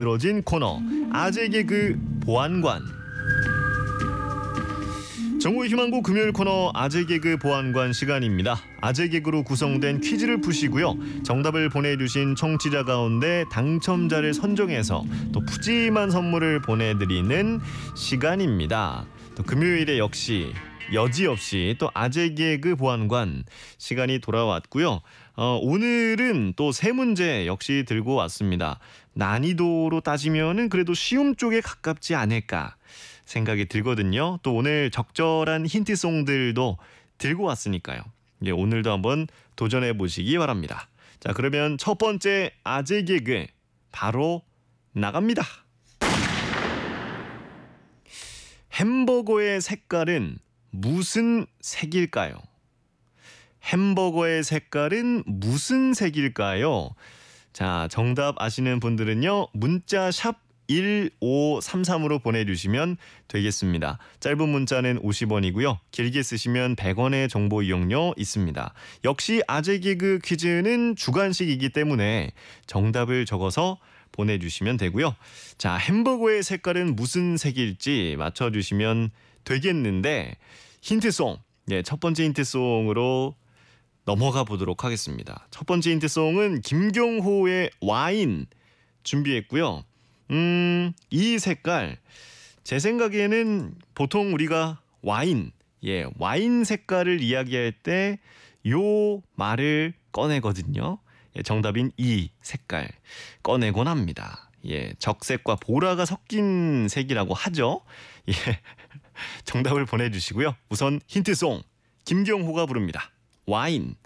늘어진 코너 아재 개그 보안관. 정보의 희망고 금요일 코너 아재 개그 보안관 시간입니다. 아재 개그로 구성된 퀴즈를 푸시고요. 정답을 보내주신 청취자 가운데 당첨자를 선정해서 또 푸짐한 선물을 보내드리는 시간입니다. 또 금요일에 역시 여지없이 또 아재 개그 보안관 시간이 돌아왔고요. 오늘은 또 세 문제 역시 들고 왔습니다. 난이도로 따지면은 그래도 쉬움 쪽에 가깝지 않을까 생각이 들거든요. 또 오늘 적절한 힌트송들도 들고 왔으니까요. 예, 오늘도 한번 도전해 보시기 바랍니다. 자, 그러면 첫 번째 아재 개그 바로 나갑니다. 햄버거의 색깔은 무슨 색일까요? 햄버거의 색깔은 무슨 색일까요? 자, 정답 아시는 분들은요. 문자 샵 1533으로 보내주시면 되겠습니다. 짧은 문자는 50원이고요. 길게 쓰시면 100원의 정보 이용료 있습니다. 역시 아재 개그 퀴즈는 주관식이기 때문에 정답을 적어서 보내주시면 되고요. 자, 햄버거의 색깔은 무슨 색일지 맞춰주시면 되겠는데 힌트송, 예, 첫 번째 힌트송으로 넘어가 보도록 하겠습니다. 첫 번째 힌트송은 김경호의 와인 준비했고요. 이 색깔 제 생각에는 보통 우리가 와인, 예, 와인 색깔을 이야기할 때 요 말을 꺼내거든요. 예, 정답인 이 색깔 꺼내곤 합니다. 예, 적색과 보라가 섞인 색이라고 하죠. 예, 정답을 보내주시고요. 우선 힌트송 김경호가 부릅니다. 와인.